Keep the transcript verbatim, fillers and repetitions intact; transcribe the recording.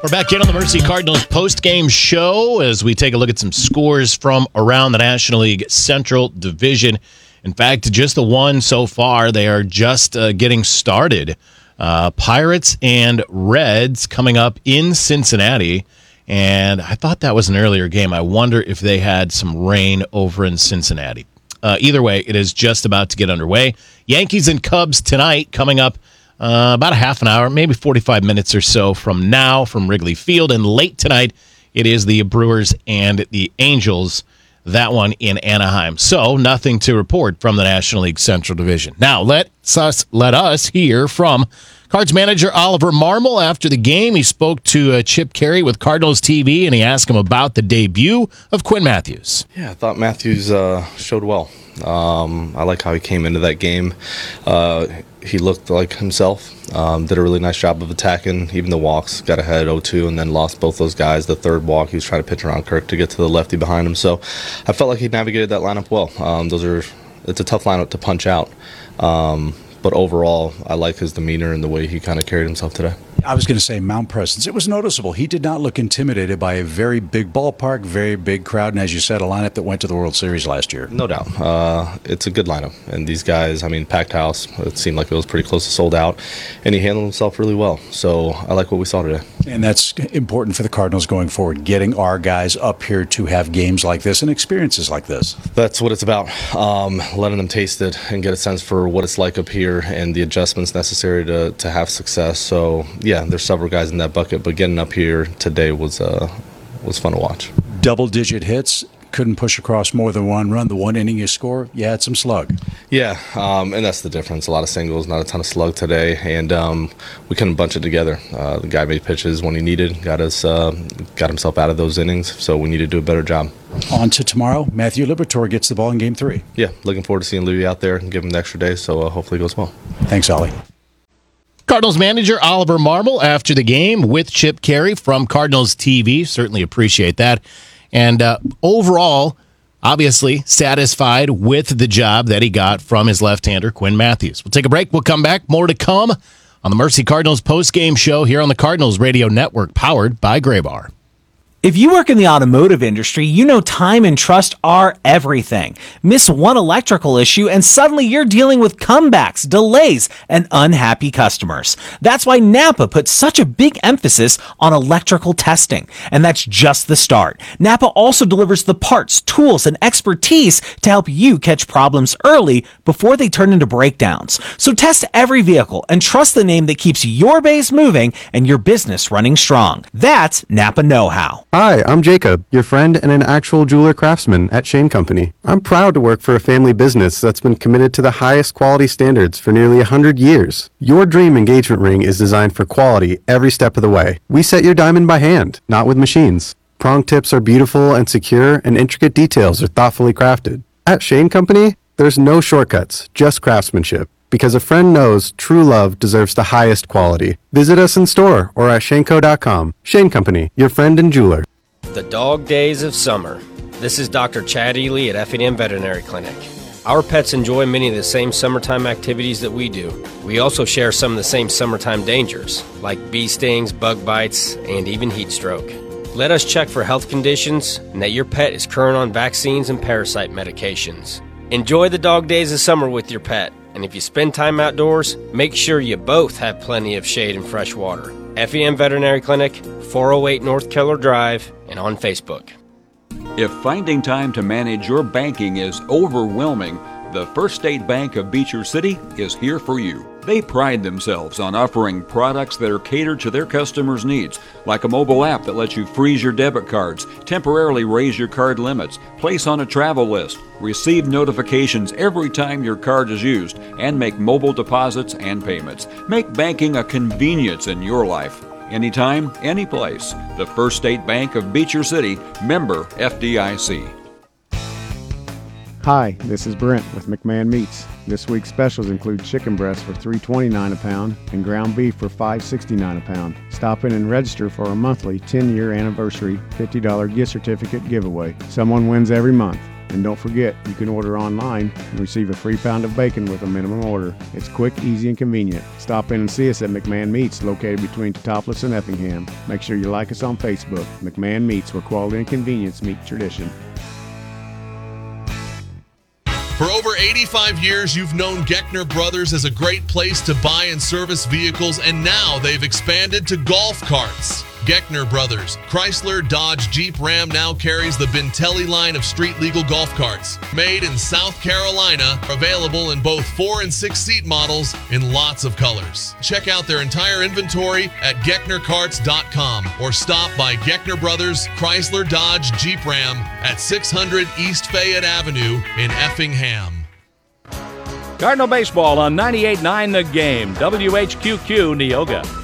We're back in on the Mercy Cardinals post-game show as we take a look at some scores from around the National League Central Division. In fact, just the one so far. They are just uh, getting started. Uh, Pirates and Reds coming up in Cincinnati. And I thought that was an earlier game. I wonder if they had some rain over in Cincinnati. Uh, either way, it is just about to get underway. Yankees and Cubs tonight coming up Uh, about a half an hour, maybe forty-five minutes or so from now from Wrigley Field. And late tonight, it is the Brewers and the Angels, that one in Anaheim. So nothing to report from the National League Central Division. Now, let us, let us hear from Cards manager Oliver Marmol after the game. He spoke to uh, Chip Caray with Cardinals T V, and he asked him about the debut of Quinn Matthews. Yeah, I thought Matthews uh, showed well. Um, I like how he came into that game. Uh, he looked like himself. Um, did a really nice job of attacking, even the walks. Got ahead oh two and then lost both those guys. The third walk, he was trying to pitch around Kirk to get to the lefty behind him. So I felt like he navigated that lineup well. Um, those are it's a tough lineup to punch out. Um, but overall, I like his demeanor and the way he kind of carried himself today. I was going to say Mount Presence. It was noticeable. He did not look intimidated by a very big ballpark, very big crowd, and as you said, a lineup that went to the World Series last year. No doubt. Uh, it's a good lineup. And these guys, I mean, packed house. It seemed like it was pretty close to sold out. And he handled himself really well. So I like what we saw today. And that's important for the Cardinals going forward, getting our guys up here to have games like this and experiences like this. That's what it's about, um, letting them taste it and get a sense for what it's like up here and the adjustments necessary to, to have success. So, yeah, there's several guys in that bucket, but getting up here today was uh, was fun to watch. Double-digit hits, couldn't push across more than one run. The one inning you score, you had some slug. Yeah, um, and that's the difference. A lot of singles, not a ton of slug today, and um, we couldn't bunch it together. Uh, the guy made pitches when he needed, got us, uh, got himself out of those innings, so we need to do a better job. On to tomorrow, Matthew Liberatore gets the ball in Game three. Yeah, looking forward to seeing Louie out there and give him the extra day, so uh, hopefully it goes well. Thanks, Ollie. Cardinals manager Oliver Marmol after the game with Chip Caray from Cardinals T V. Certainly appreciate that. And uh, overall, obviously satisfied with the job that he got from his left-hander, Quinn Matthews. We'll take a break. We'll come back. More to come on the Mercy Cardinals post-game show here on the Cardinals Radio Network, powered by Graybar. If you work in the automotive industry, you know time and trust are everything. Miss one electrical issue and suddenly you're dealing with comebacks, delays, and unhappy customers. That's why Napa puts such a big emphasis on electrical testing. And that's just the start. Napa also delivers the parts, tools, and expertise to help you catch problems early before they turn into breakdowns. So test every vehicle and trust the name that keeps your base moving and your business running strong. That's Napa Know-How. Hi, I'm Jacob, your friend and an actual jeweler craftsman at Shane Company. I'm proud to work for a family business that's been committed to the highest quality standards for nearly one hundred years. Your dream engagement ring is designed for quality every step of the way. We set your diamond by hand, not with machines. Prong tips are beautiful and secure, and intricate details are thoughtfully crafted. At Shane Company, there's no shortcuts, just craftsmanship. Because a friend knows true love deserves the highest quality. Visit us in store or at Shaneco dot com. Shane Company, your friend and jeweler. The dog days of summer. This is Doctor Chad Ely at F and M Veterinary Clinic. Our pets enjoy many of the same summertime activities that we do. We also share some of the same summertime dangers, like bee stings, bug bites, and even heat stroke. Let us check for health conditions and that your pet is current on vaccines and parasite medications. Enjoy the dog days of summer with your pet. And if you spend time outdoors, make sure you both have plenty of shade and fresh water. F E M Veterinary Clinic, four oh eight North Keller Drive, and on Facebook. If finding time to manage your banking is overwhelming, the First State Bank of Beecher City is here for you. They pride themselves on offering products that are catered to their customers' needs, like a mobile app that lets you freeze your debit cards, temporarily raise your card limits, place on a travel list, receive notifications every time your card is used, and make mobile deposits and payments. Make banking a convenience in your life. Anytime, anyplace. The First State Bank of Beecher City, member F D I C. Hi, this is Brent with McMahon Meats. This week's specials include chicken breasts for three dollars and twenty-nine cents a pound and ground beef for five dollars and sixty-nine cents a pound. Stop in and register for our monthly ten-year anniversary fifty dollars gift certificate giveaway. Someone wins every month. And don't forget, you can order online and receive a free pound of bacon with a minimum order. It's quick, easy, and convenient. Stop in and see us at McMahon Meats, located between Teutopolis and Effingham. Make sure you like us on Facebook. McMahon Meats, where quality and convenience meet tradition. For over eighty-five years, you've known Geckner Brothers as a great place to buy and service vehicles, and now they've expanded to golf carts. Geckner Brothers, Chrysler, Dodge, Jeep, Ram now carries the Bintelli line of street-legal golf carts. Made in South Carolina, available in both four and six seat models in lots of colors. Check out their entire inventory at Geckner Carts dot com or stop by Geckner Brothers, Chrysler, Dodge, Jeep, Ram at six hundred East Fayette Avenue in Effingham. Cardinal Baseball on ninety-eight point nine The Game, W H Q Q Neoga.